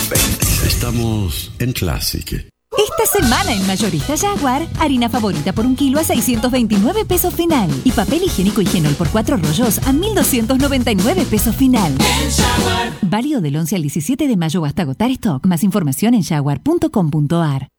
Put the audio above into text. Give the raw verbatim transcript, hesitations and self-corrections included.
Estamos en Classic. Esta semana en Mayorista Jaguar, harina favorita por un kilo a seiscientos veintinueve pesos final. Y papel higiénico Higienol por cuatro rollos a mil doscientos noventa y nueve pesos final. En Jaguar. Válido del once al diecisiete de mayo hasta agotar stock. Más información en jaguar punto com punto a r.